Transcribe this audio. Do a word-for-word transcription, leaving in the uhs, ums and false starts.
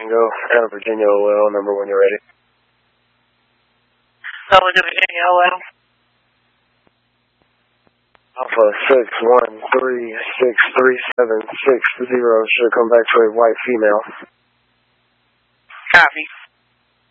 Tango, out of Virginia O L, number one, you're ready. Over to Virginia O L. Alpha six one three six three seven six zero should come back to a white female. Copy.